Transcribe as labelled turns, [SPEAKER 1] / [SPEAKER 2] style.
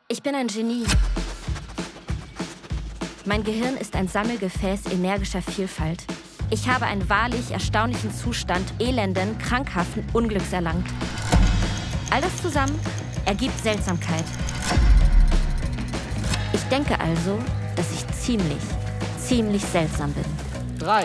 [SPEAKER 1] Ich bin ein Genie. Mein Gehirn ist ein Sammelgefäß energischer Vielfalt. Ich habe einen wahrlich erstaunlichen Zustand elenden, krankhaften Unglücks erlangt. All das zusammen ergibt Seltsamkeit. Ich denke also, dass ich ziemlich seltsam bin.